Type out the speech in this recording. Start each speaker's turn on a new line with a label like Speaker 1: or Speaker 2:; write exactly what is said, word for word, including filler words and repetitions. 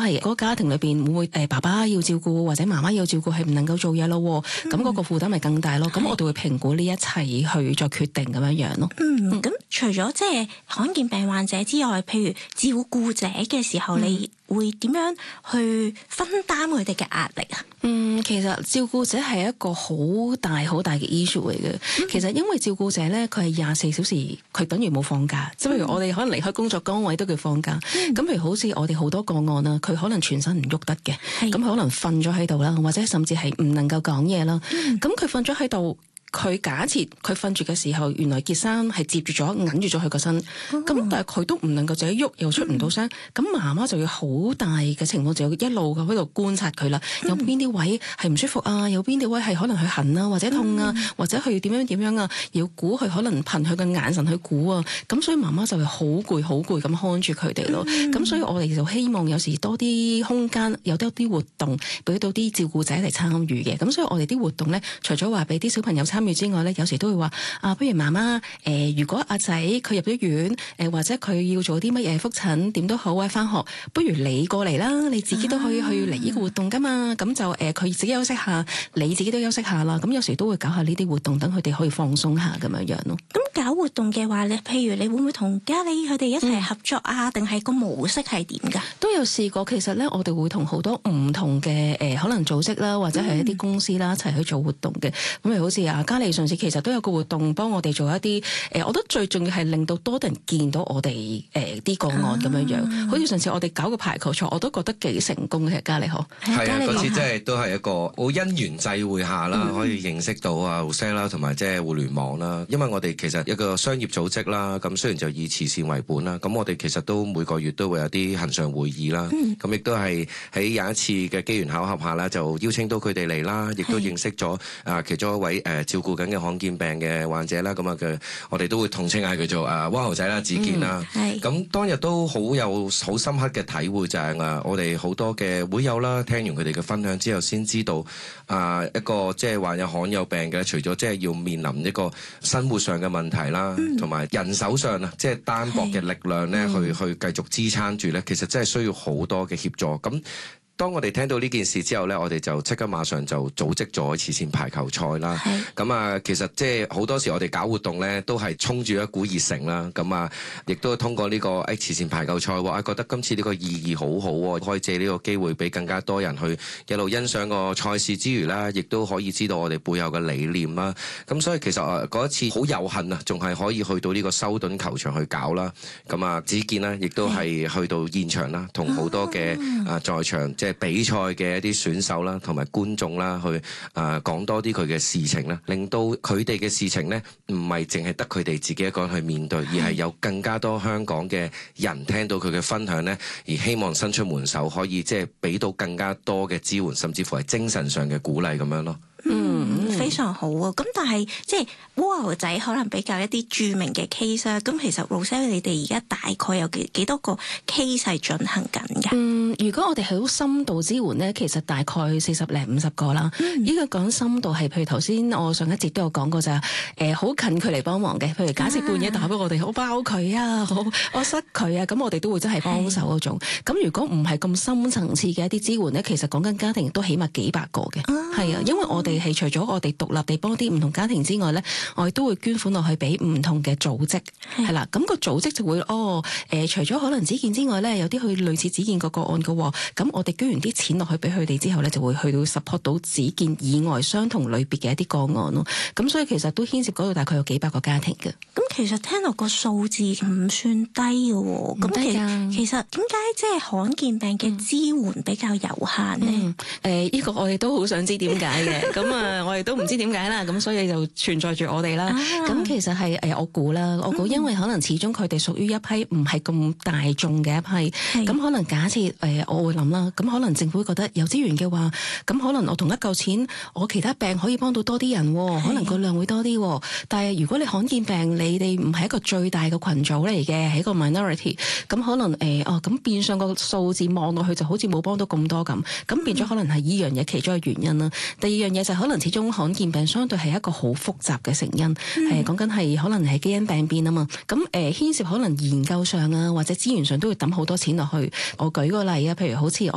Speaker 1: 係嗰個家庭裏邊會唔會誒爸爸要照顧或者媽媽要照顧係唔能夠做嘢咯，咁嗰、嗯、個負擔咪更大咯。咁我哋會評估呢一切去再決定咁樣樣咯。
Speaker 2: 嗯，咁、嗯、除咗即係罕見病患者之外，譬如照顧者嘅時候，嗯、你會點樣去分擔佢哋嘅壓力啊？
Speaker 1: 嗯，其實照顧者係一個好大好大嘅 issue 嚟嘅。嗯、其實因為照顧者咧，佢係廿四小時，佢等於冇放假。即係、嗯、譬如我哋可能離開工作崗位都叫放假。咁、嗯、譬如好似我哋好多個案啦，佢可能全身唔喐得嘅，咁佢是可能瞓咗喺度啦，或者甚至係唔能夠講嘢啦。咁佢瞓咗喺度。佢假設佢瞓住嘅時候，原來件衫係接住咗，揞住咗佢個身。咁、哦、但係佢都唔能夠自己喐，又出唔到聲。咁、嗯、媽媽就要好大嘅情況，就要一路咁喺度觀察佢啦。嗯、有邊啲位係唔舒服啊？有邊啲位係可能佢痕啊，或者痛啊，嗯、或者佢點樣點樣啊？要估佢可能憑佢嘅眼神去估啊。咁所以媽媽就會好攰好攰咁看住佢哋咯。咁、嗯、所以我哋就希望有時多啲空間，有多啲活動，俾到啲照顧者嚟參與嘅。咁所以我哋啲活動咧，除咗話俾啲小朋友參與之外咧，有時都會話啊，不如媽媽誒、呃，如果阿仔佢入咗院，誒、呃、或者佢要做啲乜嘢復診，點都好啊，返學，不如你過嚟啦，你自己都可以去嚟呢個活動㗎嘛。咁就誒，佢、呃、自己休息下，你自己都休息下啦。咁有時都會搞下呢啲活動，等佢哋可以放鬆下咁樣樣咯。
Speaker 2: 咁搞活動嘅話咧，譬如你會唔會同嘉里佢哋一齊合作啊？定係、嗯、個模式係點㗎？
Speaker 1: 都有試過。其實咧，我哋會同好多唔同嘅誒、呃，可能組織啦，或者係一啲公司啦，一齊去做活動嘅。咁譬如好似啊，嘉里上次其實都有個活動幫我哋做一啲誒、呃，我覺得最重要係令到多啲人見到我哋誒啲個案咁樣樣。啊、好似上次我哋搞個排球賽，我都覺得幾成功嘅。嘉里嗬，
Speaker 3: 係啊，嗰次真係都係一個好因緣際會下啦，嗯、可以認識到啊 Roselle 啦，同埋即係互聯網啦。因為我哋其實一個商業組織啦，咁雖然就以慈善為本啦，咁我哋其實都每個月都會有啲恆常會議啦。咁亦、嗯、都係喺有一次嘅機緣巧合下啦，就邀請到佢哋嚟啦，亦都認識咗啊其中一位誒、呃、照顧緊嘅罕見病嘅患者啦。咁啊嘅我哋都會統稱嗌佢做啊汪豪仔啦、子健啦。咁、嗯、當日都好有好深刻嘅體會，就係啊我哋好多嘅會友啦，聽完佢哋嘅分享之後，先知道啊一個即係患有罕有病嘅，除咗即係要面臨一個生活上嘅問題啦，同埋、嗯、人手上啊，即係單薄嘅力量咧，去去繼續支撐住咧，其實真係需要好多嘅協助。咁當我哋聽到呢件事之後咧，我哋就即刻馬上就組織咗慈善排球賽啦。咁啊是，其實即係好多時我哋搞活動咧，都係衝住一股熱誠啦。咁啊，亦都通過呢個誒慈善排球賽，話覺得今次呢個意義好好喎，可以借呢個機會俾更加多人去一路欣賞個賽事之餘啦，亦都可以知道我哋背後嘅理念啦。咁所以其實啊，嗰一次好有幸啊，仲係可以去到呢個修頓球場去搞啦。咁啊，子健呢，亦都係去到現場啦，同好多嘅啊在場即係比賽嘅一啲選手啦，同埋觀眾啦，去啊講多啲佢嘅事情啦，令到佢哋嘅事情呢，唔係淨係得佢哋自己一個人去面對，而係有更加多香港嘅人聽到佢嘅分享呢，而希望伸出援手，可以即係俾到更加多嘅支援，甚至乎係精神上嘅鼓勵咁樣咯。
Speaker 2: 嗯，非常好啊！咁但係即係蝸牛仔可能比較一啲著名嘅 case 啊。咁其實 Roselle 你哋而家大概有幾幾多個 case 係進行緊㗎？
Speaker 1: 嗯，如果我哋係好深度支援咧，其實大概四十零五十個啦。依個講深度係，譬如頭先我上一節都有講過就係誒好近距離幫忙嘅。譬如假設半夜打俾我哋，我包佢啊，好我塞佢啊，咁我哋都會真係幫手嗰種。咁是如果唔係咁深層次嘅一啲支援咧，其實講緊家庭都起碼幾百個嘅。係啊，因為我哋係除咗我哋獨立地幫啲唔同家庭之外咧，我哋都會捐款落去俾唔同嘅組織，係啦的。咁、那個組織就會哦，誒、呃，除咗可能子健之外咧，有啲去類似子健個個案嘅，咁我哋捐完啲錢落去俾佢哋之後咧，就會去到 support 到子健以外相同類別嘅一啲個案咯。咁所以其實都牽涉嗰度大概有幾百個家庭嘅。
Speaker 2: 咁其實聽落個數字唔算低嘅喎。咁其實其實點解即係罕見病嘅支援比較有限呢？誒、嗯，呢、
Speaker 1: 呃這個我哋都好想知點解嘅。咁啊，我哋都唔知點解啦。咁所以就存在住我哋啦。咁、啊、其實係誒、呃，我估啦，我估因為可能始終佢哋屬於一批唔係咁大眾嘅一批。咁的可能假設誒、呃，我會諗啦。咁可能政府覺得有資源嘅話，咁可能我同一嚿錢，我其他病可以幫到多啲人，的可能個量會多啲。但係如果你罕見病，你哋唔係一個最大嘅群組嚟嘅，係一個 minority，咁可能誒、呃、哦，咁變相個數字望落去就好似冇幫到咁多咁，咁變咗可能係依樣嘢其中一個原因啦。第二樣嘢就可能始終罕見病相對係一個好複雜嘅成因，係講緊係可能係基因病變啊嘛。咁誒、呃、牽涉可能研究上啊或者資源上都會抌好多錢落去。我舉個例啊，譬如好似